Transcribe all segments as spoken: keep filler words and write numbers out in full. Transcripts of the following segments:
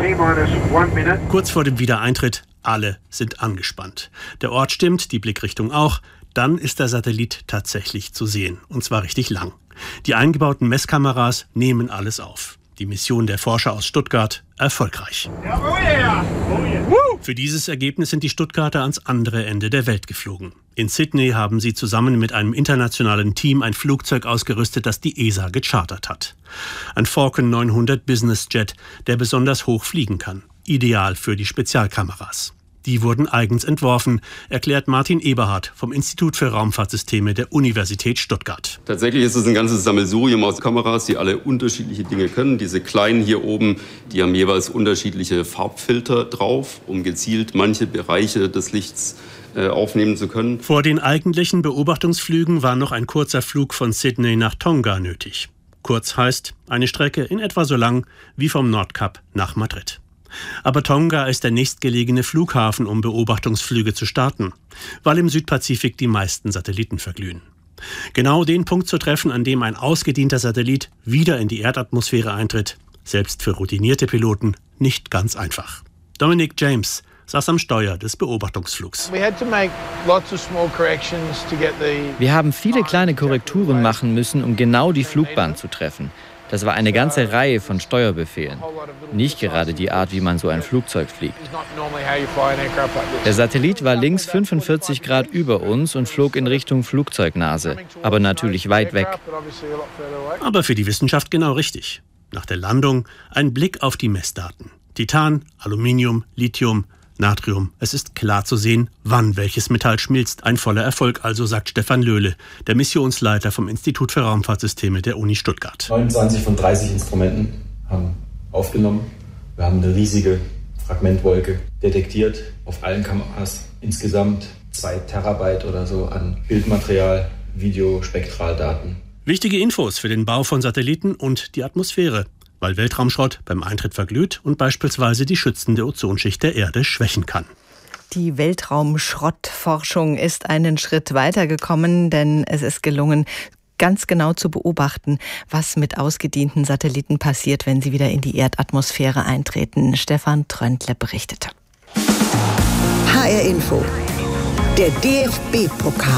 Kurz vor dem Wiedereintritt, alle sind angespannt. Der Ort stimmt, die Blickrichtung auch. Dann ist der Satellit tatsächlich zu sehen, und zwar richtig lang. Die eingebauten Messkameras nehmen alles auf. Die Mission der Forscher aus Stuttgart erfolgreich. Ja, oh yeah. Oh yeah. Für dieses Ergebnis sind die Stuttgarter ans andere Ende der Welt geflogen. In Sydney haben sie zusammen mit einem internationalen Team ein Flugzeug ausgerüstet, das die E S A gechartert hat. Ein Falcon neunhundert Business Jet, der besonders hoch fliegen kann. Ideal für die Spezialkameras. Die wurden eigens entworfen, erklärt Martin Eberhardt vom Institut für Raumfahrtsysteme der Universität Stuttgart. Tatsächlich ist es ein ganzes Sammelsurium aus Kameras, die alle unterschiedliche Dinge können. Diese kleinen hier oben, die haben jeweils unterschiedliche Farbfilter drauf, um gezielt manche Bereiche des Lichts äh, aufnehmen zu können. Vor den eigentlichen Beobachtungsflügen war noch ein kurzer Flug von Sydney nach Tonga nötig. Kurz heißt eine Strecke in etwa so lang wie vom Nordkap nach Madrid. Aber Tonga ist der nächstgelegene Flughafen, um Beobachtungsflüge zu starten, weil im Südpazifik die meisten Satelliten verglühen. Genau den Punkt zu treffen, an dem ein ausgedienter Satellit wieder in die Erdatmosphäre eintritt, selbst für routinierte Piloten nicht ganz einfach. Dominic James saß am Steuer des Beobachtungsflugs. Wir haben viele kleine Korrekturen machen müssen, um genau die Flugbahn zu treffen. Das war eine ganze Reihe von Steuerbefehlen. Nicht gerade die Art, wie man so ein Flugzeug fliegt. Der Satellit war links fünfundvierzig Grad über uns und flog in Richtung Flugzeugnase, aber natürlich weit weg. Aber für die Wissenschaft genau richtig. Nach der Landung ein Blick auf die Messdaten. Titan, Aluminium, Lithium, Natrium. Es ist klar zu sehen, wann welches Metall schmilzt. Ein voller Erfolg also, sagt Stefan Löhle, der Missionsleiter vom Institut für Raumfahrtsysteme der Uni Stuttgart. neunundzwanzig von dreißig Instrumenten haben aufgenommen. Wir haben eine riesige Fragmentwolke detektiert auf allen Kameras. Insgesamt zwei Terabyte oder so an Bildmaterial, Videospektraldaten. Wichtige Infos für den Bau von Satelliten und die Atmosphäre, weil Weltraumschrott beim Eintritt verglüht und beispielsweise die schützende Ozonschicht der Erde schwächen kann. Die Weltraumschrottforschung ist einen Schritt weitergekommen, denn es ist gelungen, ganz genau zu beobachten, was mit ausgedienten Satelliten passiert, wenn sie wieder in die Erdatmosphäre eintreten. Stefan Tröndle berichtete. H R Info, der D F B-Pokal.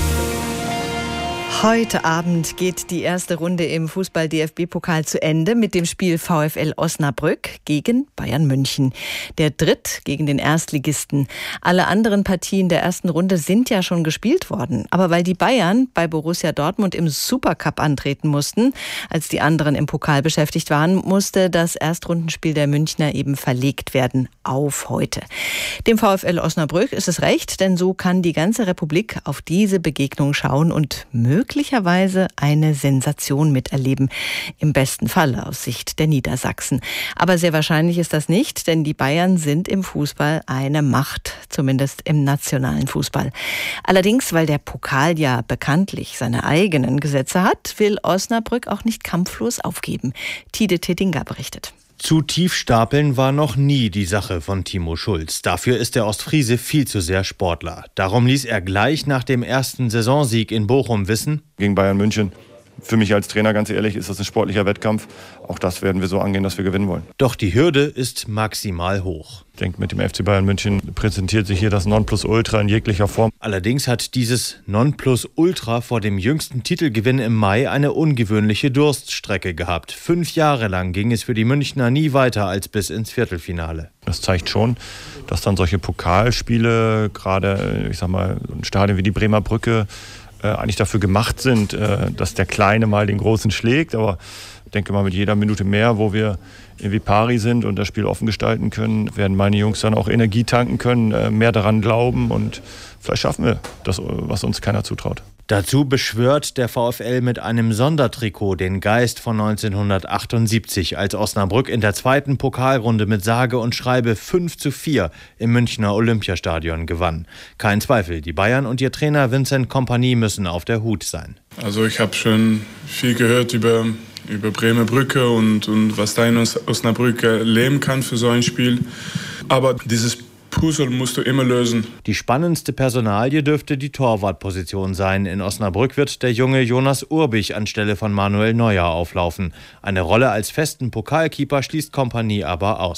Heute Abend geht die erste Runde im Fußball-D F B-Pokal zu Ende mit dem Spiel VfL Osnabrück gegen Bayern München. Der Dritt gegen den Erstligisten. Alle anderen Partien der ersten Runde sind ja schon gespielt worden. Aber weil die Bayern bei Borussia Dortmund im Supercup antreten mussten, als die anderen im Pokal beschäftigt waren, musste das Erstrundenspiel der Münchner eben verlegt werden auf heute. Dem VfL Osnabrück ist es recht, denn so kann die ganze Republik auf diese Begegnung schauen und möglicherweise möglicherweise eine Sensation miterleben, im besten Fall aus Sicht der Niedersachsen. Aber sehr wahrscheinlich ist das nicht, denn die Bayern sind im Fußball eine Macht, zumindest im nationalen Fußball. Allerdings, weil der Pokal ja bekanntlich seine eigenen Gesetze hat, will Osnabrück auch nicht kampflos aufgeben. Tide Tedinga berichtet. Zu tief stapeln war noch nie die Sache von Timo Schulz. Dafür ist der Ostfriese viel zu sehr Sportler. Darum ließ er gleich nach dem ersten Saisonsieg in Bochum wissen: Gegen Bayern München. Für mich als Trainer, ganz ehrlich, ist das ein sportlicher Wettkampf. Auch das werden wir so angehen, dass wir gewinnen wollen. Doch die Hürde ist maximal hoch. Ich denke, mit dem F C Bayern München präsentiert sich hier das Nonplusultra in jeglicher Form. Allerdings hat dieses Nonplusultra vor dem jüngsten Titelgewinn im Mai eine ungewöhnliche Durststrecke gehabt. Fünf Jahre lang ging es für die Münchner nie weiter als bis ins Viertelfinale. Das zeigt schon, dass dann solche Pokalspiele, gerade ich sag mal, ein Stadion wie die Bremer Brücke, Äh, eigentlich dafür gemacht sind, äh, dass der Kleine mal den Großen schlägt. Aber ich denke mal, mit jeder Minute mehr, wo wir irgendwie pari sind und das Spiel offen gestalten können, werden meine Jungs dann auch Energie tanken können, äh, mehr daran glauben und vielleicht schaffen wir das, was uns keiner zutraut. Dazu beschwört der VfL mit einem Sondertrikot den Geist von neunzehnhundertachtundsiebzig, als Osnabrück in der zweiten Pokalrunde mit sage und schreibe fünf zu vier im Münchner Olympiastadion gewann. Kein Zweifel, die Bayern und ihr Trainer Vincent Kompany müssen auf der Hut sein. Also ich habe schon viel gehört über, über Bremer Brücke und, und was da in Osnabrück leben kann für so ein Spiel. Aber dieses Puzzle musst du immer lösen. Die spannendste Personalie dürfte die Torwartposition sein. In Osnabrück wird der junge Jonas Urbich anstelle von Manuel Neuer auflaufen. Eine Rolle als festen Pokalkeeper schließt Kompany aber aus.